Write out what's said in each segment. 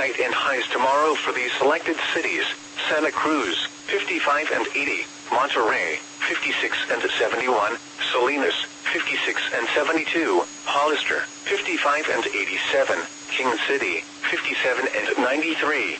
tonight and highs tomorrow for these selected cities: Santa Cruz, 55 and 80, Monterrey, 56 and 71, Salinas, 56 and 72, Hollister, 55 and 87, King City, 57 and 93.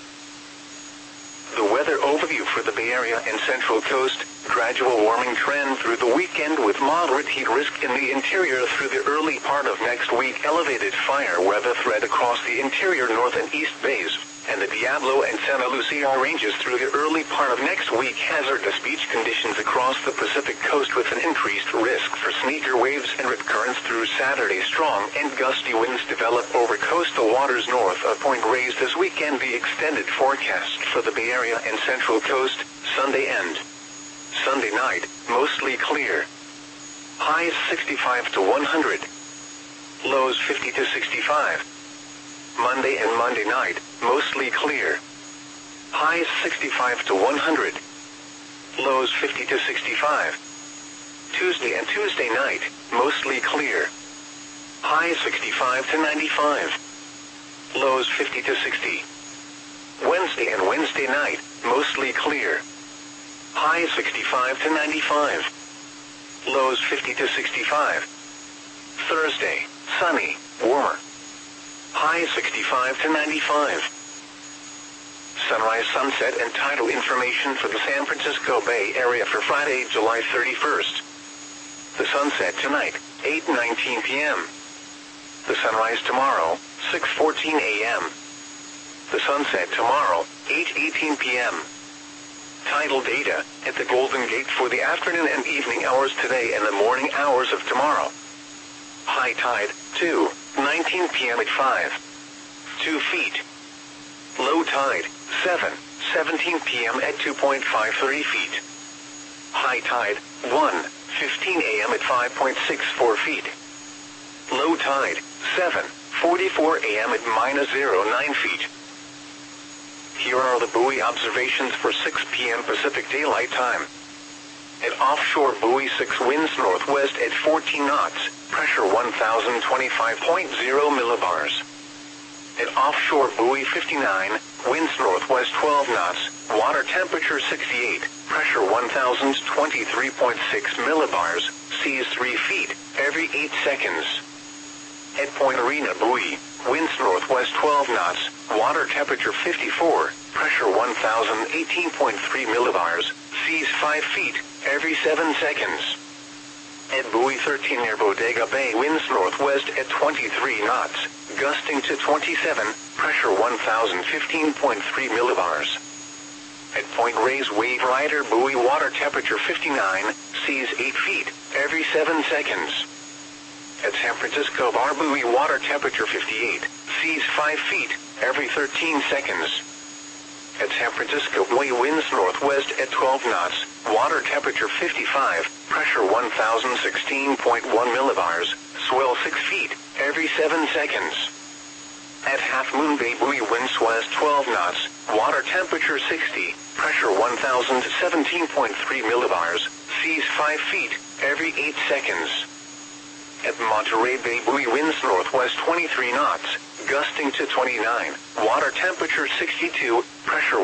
The weather overview for the Bay Area and Central Coast: gradual warming trend through the weekend with moderate heat risk in the interior through the early part of next week. Elevated fire weather threat across the interior North and East Bays and the Diablo and Santa Lucia ranges through the early part of next week. Hazardous beach conditions across the Pacific coast with an increased risk for sneaker waves and rip currents through Saturday. Strong and gusty winds develop over coastal waters north of Point Reyes this weekend. The extended forecast for the Bay Area and Central Coast: Sunday and Sunday night, mostly clear. Highs 65 to 100. Lows 50 to 65. Monday and Monday night, mostly clear. Highs 65 to 100. Lows 50 to 65. Tuesday and Tuesday night, mostly clear. Highs 65 to 95. Lows 50 to 60. Wednesday and Wednesday night, mostly clear. Highs 65 to 95. Lows 50 to 65. Thursday, sunny, warmer. Highs 65 to 95. Sunrise, sunset, and tidal information for the San Francisco Bay Area for Friday, July 31st. The sunset tonight, 8:19 p.m. The sunrise tomorrow, 6:14 a.m. The sunset tomorrow, 8:18 p.m. Tidal data at the Golden Gate for the afternoon and evening hours today and the morning hours of tomorrow. High tide, 2:19 p.m. at 5.2 feet. Low tide, 7:17 p.m. at 2.53 feet. High tide, 1:15 a.m. at 5.64 feet. Low tide, 7:44 a.m. at -0.9 feet. Here are the buoy observations for 6 p.m. Pacific Daylight Time. At offshore buoy 6, winds northwest at 14 knots, pressure 1025.0 millibars. At offshore buoy 59, winds northwest 12 knots, water temperature 68, pressure 1023.6 millibars, seas 3 feet, every 8 seconds. At Point Arena buoy, winds northwest 12 knots, water temperature 54, pressure 1018.3 millibars, seas 5 feet, every 7 seconds. At buoy 13 near Bodega Bay, winds northwest at 23 knots, gusting to 27, pressure 1015.3 millibars. At Point Reyes Wave Rider buoy, water temperature 59, seas 8 feet, every 7 seconds. At San Francisco Bar buoy, water temperature 58, seas 5 feet, every 13 seconds. At San Francisco buoy, winds northwest at 12 knots, water temperature 55, pressure 1016.1 millibars, swell 6 feet, every 7 seconds. At Half Moon Bay buoy, winds west 12 knots, water temperature 60, pressure 1017.3 millibars, seas 5 feet, every 8 seconds. At Monterey Bay buoy, winds northwest 23 knots, gusting to 29, water temperature 62, pressure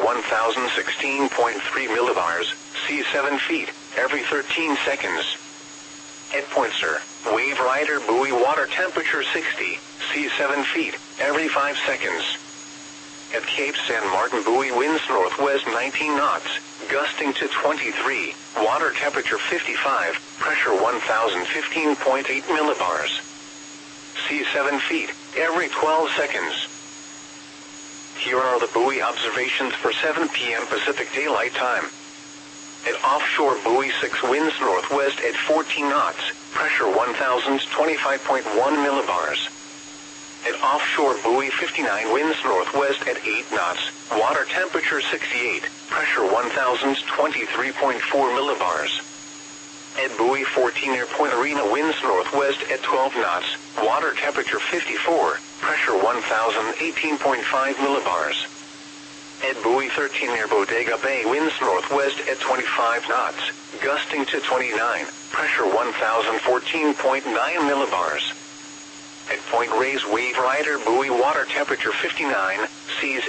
1016.3 millibars, seas 7 feet, every 13 seconds. At Point Sur, Wave Rider buoy, water temperature 60, seas 7 feet, every 5 seconds. At Cape San Martin buoy, winds northwest 19 knots, gusting to 23, water temperature 55, pressure 1015.8 millibars. Seas 7 feet, every 12 seconds. Here are the buoy observations for 7 p.m. Pacific Daylight Time. At offshore buoy 6, winds northwest at 14 knots, pressure 1025.1 millibars. At offshore buoy 59, winds northwest at 8 knots, water temperature 68, pressure 1023.4 millibars. At buoy 14 near Point Arena, winds northwest at 12 knots, water temperature 54, pressure 1018.5 millibars. At buoy 13 near Bodega Bay, winds northwest at 25 knots, gusting to 29, pressure 1014.9 millibars. At Point Reyes Wave Rider buoy, water temperature 59, seas